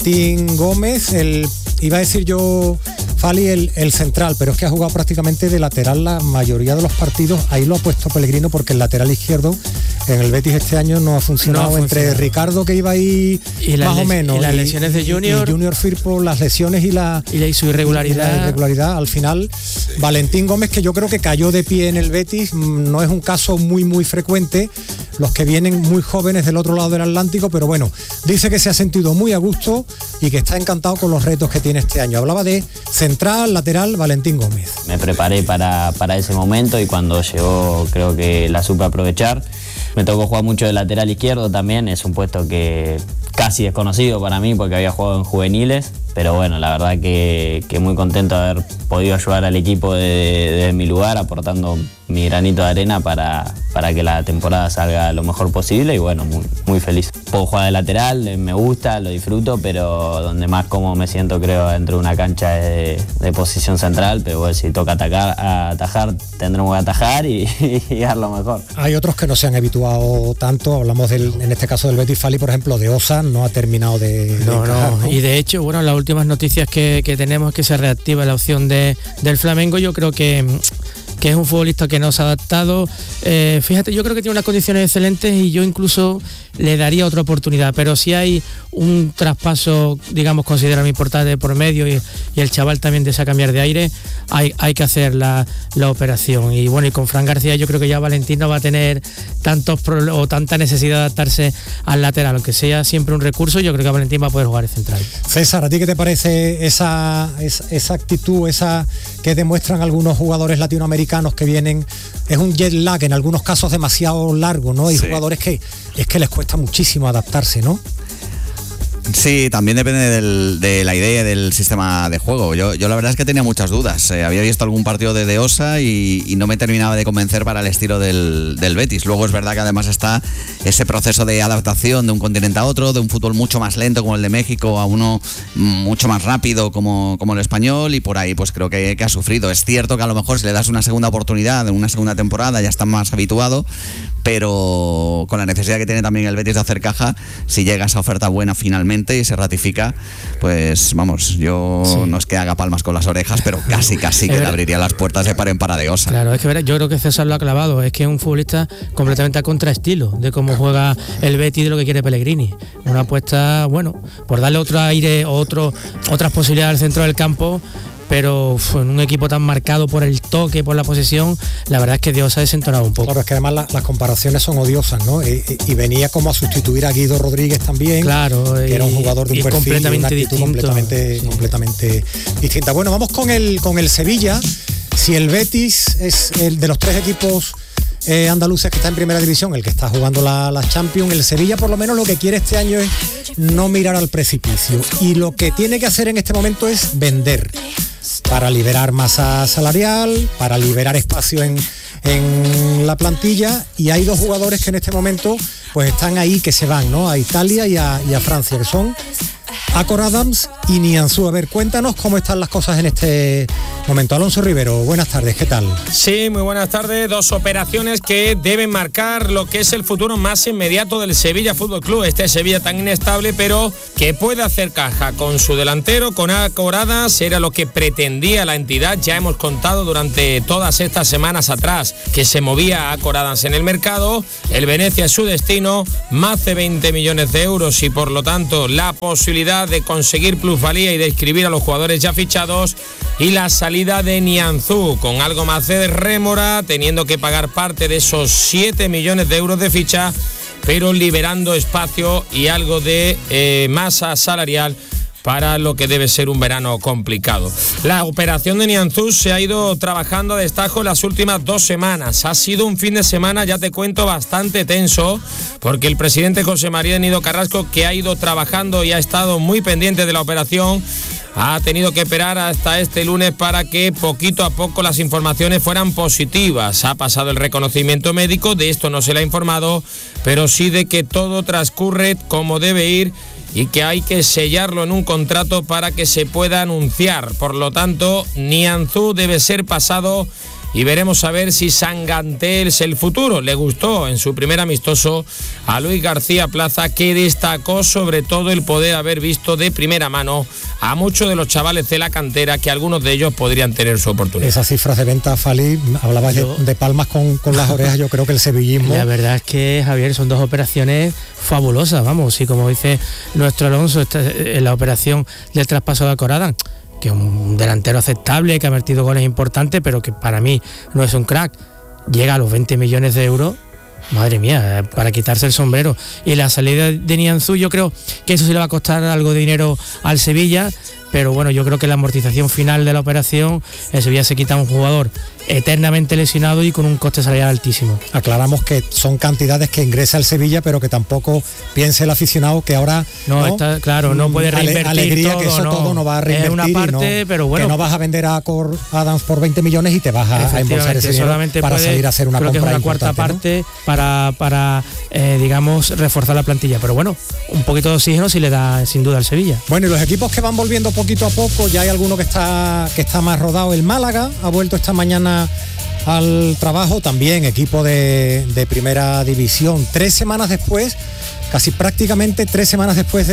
Valentín Gómez, iba a decir yo, Fali, el central, pero es que ha jugado prácticamente de lateral la mayoría de los partidos. Ahí lo ha puesto Pellegrino porque el lateral izquierdo en el Betis este año no ha funcionado. Entre Ricardo, que iba ahí más o menos, y las lesiones de Junior, y Junior Firpo, las lesiones y su irregularidad. Al final, Valentín Gómez, que yo creo que cayó de pie en el Betis, no es un caso muy frecuente, los que vienen muy jóvenes del otro lado del Atlántico, pero bueno, dice que se ha sentido muy a gusto y que está encantado con los retos que tiene este año. Hablaba de central, lateral, Valentín Gómez. Me preparé para ese momento y cuando llegó creo que la supe aprovechar. Me tocó jugar mucho de lateral izquierdo también, es un puesto que casi desconocido para mí porque había jugado en juveniles, pero bueno, la verdad que muy contento de haber podido ayudar al equipo desde mi lugar, aportando mi granito de arena para que la temporada salga lo mejor posible y bueno, muy feliz. Puedo jugar de lateral, me gusta, lo disfruto, pero donde más cómodo me siento creo dentro de una cancha es de posición central, pero bueno, si toca atajar, tendremos que atajar y dar lo mejor. Hay otros que no se han habituado tanto, hablamos en este caso del Betis, Fali, por ejemplo, de Osa, no ha terminado de encajar, ¿no? Y de hecho, bueno, las últimas noticias que tenemos es que se reactiva la opción del Flamengo. Yo creo que es un futbolista que no se ha adaptado. Fíjate, yo creo que tiene unas condiciones excelentes y yo incluso le daría otra oportunidad, pero si hay un traspaso, digamos, considerable importante por medio y el chaval también desea cambiar de aire, hay que hacer la operación. Y bueno, y con Fran García yo creo que ya Valentín no va a tener tanta necesidad de adaptarse al lateral, aunque sea siempre un recurso. Yo creo que Valentín va a poder jugar el central. César, ¿a ti qué te parece esa actitud, esa que demuestran algunos jugadores latinoamericanos que vienen? Es un jet lag en algunos casos demasiado largo, ¿no? Hay jugadores que es que les cuesta muchísimo adaptarse, ¿no? Sí, también depende de la idea del sistema de juego. Yo la verdad es que tenía muchas dudas. Había visto algún partido de Osa y no me terminaba de convencer para el estilo del Betis. Luego es verdad que además está ese proceso de adaptación de un continente a otro, de un fútbol mucho más lento como el de México a uno mucho más rápido como el español, y por ahí pues creo que ha sufrido. Es cierto que a lo mejor si le das una segunda oportunidad, una segunda temporada, ya está más habituado, pero con la necesidad que tiene también el Betis de hacer caja, si llega esa oferta buena finalmente y se ratifica, pues vamos, no es que haga palmas con las orejas, pero casi que le abriría las puertas de par en par de Osa. Claro, es que yo creo que César lo ha clavado, es que es un futbolista completamente a contraestilo de cómo juega el Betis, de lo que quiere Pellegrini. Una apuesta, bueno, por darle otro aire, otras posibilidades al centro del campo, pero en un equipo tan marcado por el toque, por la posesión, la verdad es que Dios ha desentonado un poco. Claro, es que además las comparaciones son odiosas, ¿no? Y venía como a sustituir a Guido Rodríguez también, claro, que era un jugador de un perfil, completamente una actitud completamente distinta. Bueno, vamos con el Sevilla. Si el Betis es el de los tres equipos andaluces que está en primera división, el que está jugando la Champions, el Sevilla por lo menos lo que quiere este año es no mirar al precipicio, y lo que tiene que hacer en este momento es vender para liberar masa salarial, para liberar espacio en la plantilla, y hay dos jugadores que en este momento pues están ahí, que se van, ¿no? A Italia y a Francia, que son Acor Adams y Nianzú. A ver, cuéntanos cómo están las cosas en este momento. Alonso Rivero, buenas tardes, ¿qué tal? Sí, muy buenas tardes. Dos operaciones que deben marcar lo que es el futuro más inmediato del Sevilla Fútbol Club. Este Sevilla tan inestable, pero que puede hacer caja con su delantero, con Acor Adams. Era lo que pretendía la entidad. Ya hemos contado durante todas estas semanas atrás que se movía Acor Adams en el mercado. El Venecia es su destino, más de 20 millones de euros y por lo tanto la posibilidad de conseguir plusvalía y de inscribir a los jugadores ya fichados, y la salida de Nianzú con algo más de rémora, teniendo que pagar parte de esos 7 millones de euros de ficha, pero liberando espacio y algo de masa salarial para lo que debe ser un verano complicado. La operación de Nianzú se ha ido trabajando a destajo las últimas 2 semanas. Ha sido un fin de semana, ya te cuento, bastante tenso, porque el presidente José María Nido Carrasco, que ha ido trabajando y ha estado muy pendiente de la operación, ha tenido que esperar hasta este lunes para que poquito a poco las informaciones fueran positivas. Ha pasado el reconocimiento médico, de esto no se le ha informado, pero sí de que todo transcurre como debe ir y que hay que sellarlo en un contrato para que se pueda anunciar. Por lo tanto, Nianzú debe ser pasado y veremos a ver si Sanganté es el futuro. Le gustó en su primer amistoso a Luis García Plaza, que destacó sobre todo el poder haber visto de primera mano a muchos de los chavales de la cantera, que algunos de ellos podrían tener su oportunidad. Esas cifras de venta, Fali, hablabas de palmas con las orejas. Yo creo que el sevillismo... La verdad es que, Javier, son dos operaciones fabulosas, vamos, y como dice nuestro Alonso, en la operación del traspaso de Corada, que es un delantero aceptable, que ha metido goles importantes, pero que para mí no es un crack, llega a los 20 millones de euros. Madre mía, para quitarse el sombrero. Y la salida de Nianzú, yo creo que eso sí le va a costar algo de dinero al Sevilla, pero bueno, yo creo que la amortización final de la operación, el Sevilla se quita a un jugador eternamente lesionado y con un coste salarial altísimo. Aclaramos que son cantidades que ingresa el Sevilla, pero que tampoco piense el aficionado que ahora está claro, no puede reinvertir alegría, todo, que eso todo no va a reinvertir, es una parte, pero bueno, que no vas a vender a Adams por 20 millones y te vas a embolsar ese dinero para salir a hacer una compra. Creo que es una cuarta parte, ¿no? para digamos, reforzar la plantilla, pero bueno, un poquito de oxígeno sí le da sin duda al Sevilla. Bueno, y los equipos que van volviendo poquito a poco, ya hay alguno que está más rodado. El Málaga ha vuelto esta mañana al trabajo, también equipo de primera división, 3 semanas después, casi prácticamente 3 semanas después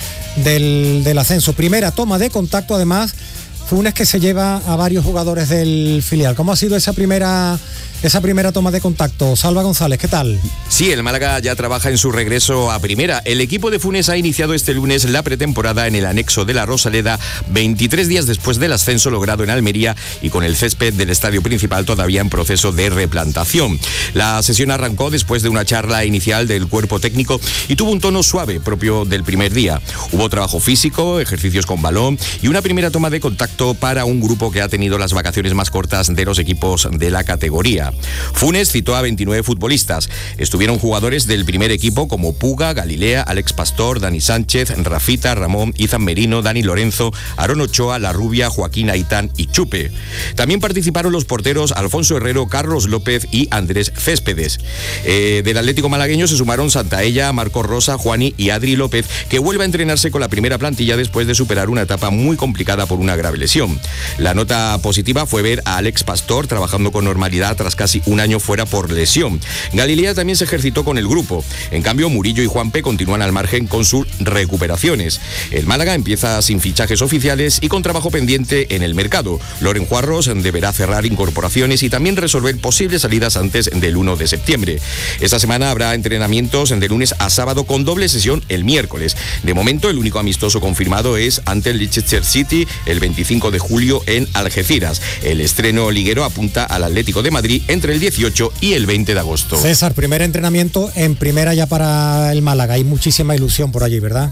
del ascenso. Primera toma de contacto, además, Funes, que se lleva a varios jugadores del filial. ¿Cómo ha sido esa primera toma de contacto? Salva González, ¿qué tal? Sí, el Málaga ya trabaja en su regreso a primera. El equipo de Funes ha iniciado este lunes la pretemporada en el anexo de la Rosaleda, 23 días después del ascenso logrado en Almería y con el césped del estadio principal todavía en proceso de replantación. La sesión arrancó después de una charla inicial del cuerpo técnico y tuvo un tono suave propio del primer día. Hubo trabajo físico, ejercicios con balón y una primera toma de contacto para un grupo que ha tenido las vacaciones más cortas de los equipos de la categoría. Funes citó a 29 futbolistas. Estuvieron jugadores del primer equipo como Puga, Galilea, Alex Pastor, Dani Sánchez, Rafita, Ramón, Izan Merino, Dani Lorenzo, Aarón Ochoa, La Rubia, Joaquín Aitán y Chupe. También participaron los porteros Alfonso Herrero, Carlos López y Andrés Céspedes. Del Atlético malagueño se sumaron Santaella, Marcos Rosa, Juani y Adri López, que vuelve a entrenarse con la primera plantilla después de superar una etapa muy complicada por una grave lesión. La nota positiva fue ver a Alex Pastor trabajando con normalidad tras casi un año fuera por lesión. Galilea también se ejercitó con el grupo. En cambio, Murillo y Juanpe continúan al margen con sus recuperaciones. El Málaga empieza sin fichajes oficiales y con trabajo pendiente en el mercado. Loren Juarros deberá cerrar incorporaciones y también resolver posibles salidas antes del 1 de septiembre. Esta semana habrá entrenamientos de lunes a sábado con doble sesión el miércoles. De momento, el único amistoso confirmado es ante el Leicester City el 25 de julio en Algeciras. El estreno liguero apunta al Atlético de Madrid entre el 18 y el 20 de agosto. César, primer entrenamiento en primera ya para el Málaga. Hay muchísima ilusión por allí, ¿verdad?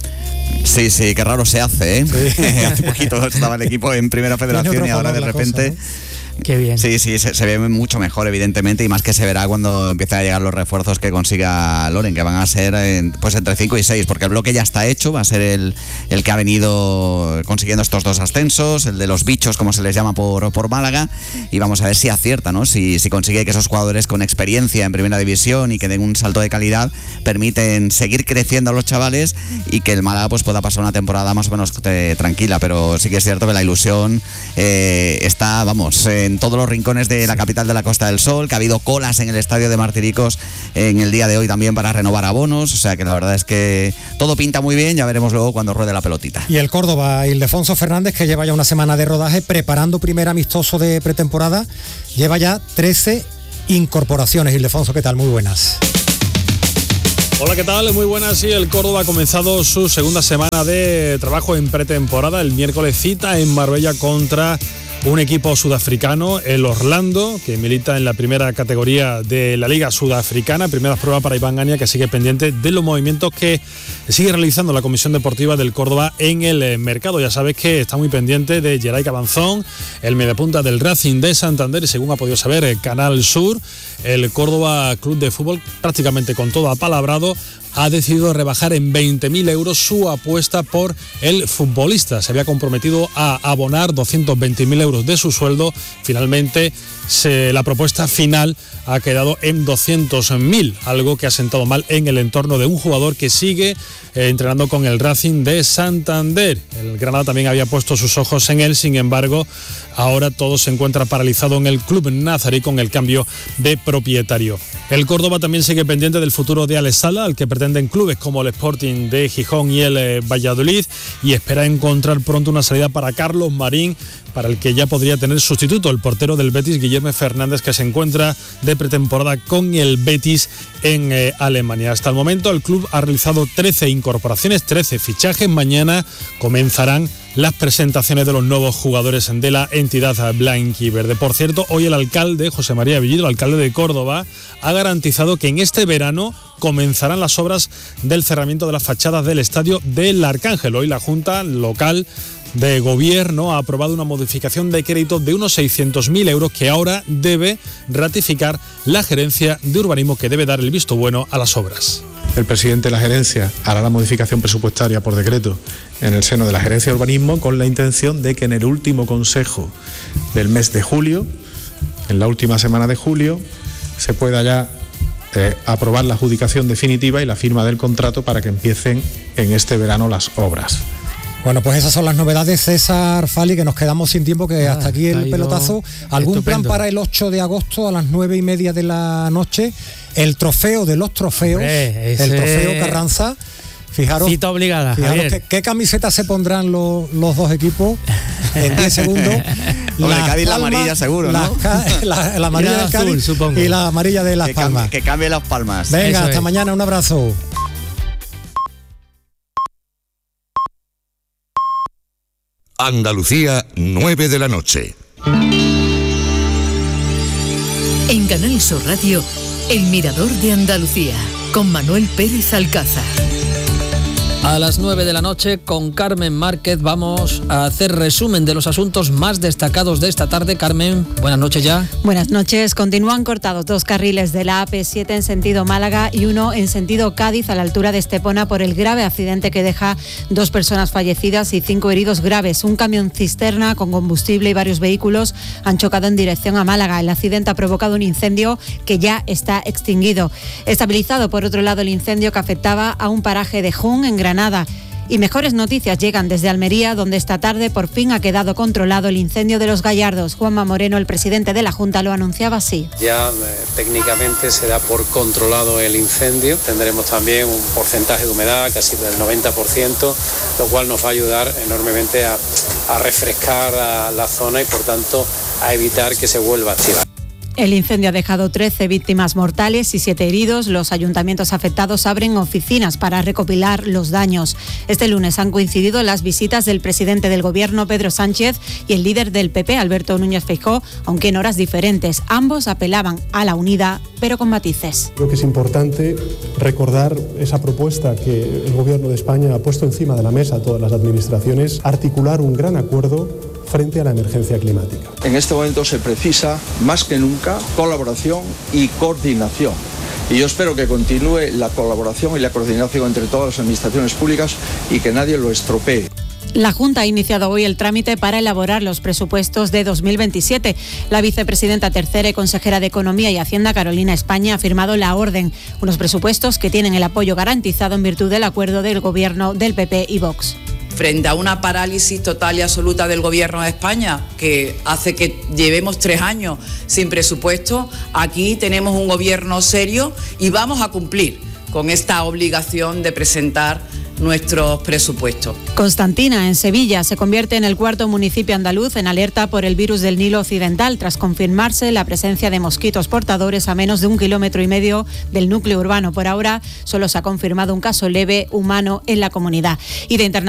Sí, qué raro se hace, ¿eh? Sí. Hace poquito estaba el equipo en Primera Federación y ahora de repente... Cosa, ¿no? Qué bien. Sí, se ve mucho mejor, evidentemente, y más que se verá cuando empiecen a llegar los refuerzos que consiga Loren, que van a ser pues entre 5 y 6, porque el bloque ya está hecho, va a ser el que ha venido consiguiendo estos 2 ascensos, el de los bichos, como se les llama por Málaga, y vamos a ver si acierta, ¿no? Si consigue que esos jugadores con experiencia en primera división y que den un salto de calidad permiten seguir creciendo a los chavales y que el Málaga pues pueda pasar una temporada más o menos tranquila, pero sí que es cierto que la ilusión está, vamos, en todos los rincones de la capital de la Costa del Sol, que ha habido colas en el estadio de Martiricos en el día de hoy también para renovar abonos, o sea que la verdad es que todo pinta muy bien, ya veremos luego cuando ruede la pelotita. Y el Córdoba, Ildefonso Fernández, que lleva ya una semana de rodaje preparando primer amistoso de pretemporada, lleva ya 13 incorporaciones. Ildefonso, ¿qué tal? Muy buenas. Hola, ¿qué tal? Muy buenas. Sí, el Córdoba ha comenzado su segunda semana de trabajo en pretemporada. El miércoles cita en Marbella contra un equipo sudafricano, el Orlando, que milita en la primera categoría de la Liga Sudafricana. Primeras pruebas para Iván Gania, que sigue pendiente de los movimientos que sigue realizando la Comisión Deportiva del Córdoba en el mercado. Ya sabes que está muy pendiente de Geray Cabanzón, el mediapunta del Racing de Santander, y según ha podido saber Canal Sur, el Córdoba Club de Fútbol prácticamente con todo apalabrado ha decidido rebajar en 20.000 euros su apuesta por el futbolista. Se había comprometido a abonar 220.000 euros de su sueldo. Finalmente, la propuesta final ha quedado en 200.000, algo que ha sentado mal en el entorno de un jugador que sigue entrenando con el Racing de Santander. El Granada también había puesto sus ojos en él, sin embargo, ahora todo se encuentra paralizado en el club nazarí con el cambio de propietario. El Córdoba también sigue pendiente del futuro de Alex Sala, al que pretenden clubes como el Sporting de Gijón y el Valladolid, y espera encontrar pronto una salida para Carlos Marín, para el que ya podría tener sustituto, el portero del Betis, Guillermo Fernández, que se encuentra de pretemporada con el Betis en Alemania. Hasta el momento el club ha realizado 13 incorporaciones, 13 fichajes. Mañana comenzarán las presentaciones de los nuevos jugadores de la entidad blanquiverde. Por cierto, hoy el alcalde, José María Villido, el alcalde de Córdoba, ha garantizado que en este verano comenzarán las obras del cerramiento de las fachadas del estadio del Arcángel. Hoy la Junta Local de Gobierno ha aprobado una modificación de crédito de unos 600.000 euros que ahora debe ratificar la gerencia de urbanismo, que debe dar el visto bueno a las obras. El presidente de la gerencia hará la modificación presupuestaria por decreto en el seno de la gerencia de urbanismo, con la intención de que en el último consejo del mes de julio, en la última semana de julio, se pueda ya aprobar la adjudicación definitiva y la firma del contrato para que empiecen en este verano las obras. Bueno, pues esas son las novedades, César, Fali, que nos quedamos sin tiempo, que hasta aquí el pelotazo. ¿Algún estupendo plan para el 8 de agosto a las 9:30 de la noche? El trofeo de los trofeos, el trofeo Carranza. Fijaros, cita obligada, fijaros qué camisetas se pondrán los dos equipos en 10 segundos. Hombre, Cádiz la amarilla seguro, ¿no? La amarilla del Cádiz azul, supongo. Y la amarilla de Las Palmas. Que cambie las palmas. Venga, Eso hasta es. mañana, un abrazo. Andalucía, 9 de la noche. En Canal Sur Radio, El Mirador de Andalucía, con Manuel Pérez Alcázar. A las 9 de la noche, con Carmen Márquez, vamos a hacer resumen de los asuntos más destacados de esta tarde. Carmen, buenas noches ya. Buenas noches. Continúan cortados 2 carriles de la AP7 en sentido Málaga y 1 en sentido Cádiz, a la altura de Estepona, por el grave accidente que deja 2 personas fallecidas y 5 heridos graves. Un camión cisterna con combustible y varios vehículos han chocado en dirección a Málaga. El accidente ha provocado un incendio que ya está extinguido. Estabilizado, por otro lado, el incendio que afectaba a un paraje de Jun, en Granada. Y mejores noticias llegan desde Almería, donde esta tarde por fin ha quedado controlado el incendio de Los Gallardos. Juanma Moreno, el presidente de la Junta, lo anunciaba así. Ya técnicamente se da por controlado el incendio. Tendremos también un porcentaje de humedad casi del 90%, lo cual nos va a ayudar enormemente a refrescar la zona y por tanto a evitar que se vuelva a activar. El incendio ha dejado 13 víctimas mortales y 7 heridos. Los ayuntamientos afectados abren oficinas para recopilar los daños. Este lunes han coincidido las visitas del presidente del Gobierno, Pedro Sánchez, y el líder del PP, Alberto Núñez Feijóo, aunque en horas diferentes. Ambos apelaban a la unidad, pero con matices. Creo que es importante recordar esa propuesta que el Gobierno de España ha puesto encima de la mesa a todas las administraciones, articular un gran acuerdo frente a la emergencia climática. En este momento se precisa más que nunca colaboración y coordinación. Y yo espero que continúe la colaboración y la coordinación entre todas las administraciones públicas y que nadie lo estropee. La Junta ha iniciado hoy el trámite para elaborar los presupuestos de 2027. La vicepresidenta tercera y consejera de Economía y Hacienda, Carolina España, ha firmado la orden. Unos presupuestos que tienen el apoyo garantizado en virtud del acuerdo del Gobierno del PP y Vox. Frente a una parálisis total y absoluta del Gobierno de España, que hace que llevemos 3 años sin presupuesto, aquí tenemos un gobierno serio y vamos a cumplir con esta obligación de presentar nuestros presupuestos. Constantina, en Sevilla, se convierte en el 4º municipio andaluz en alerta por el virus del Nilo Occidental, tras confirmarse la presencia de mosquitos portadores a menos de 1,5 kilómetros del núcleo urbano. Por ahora, solo se ha confirmado un caso leve humano en la comunidad. Y de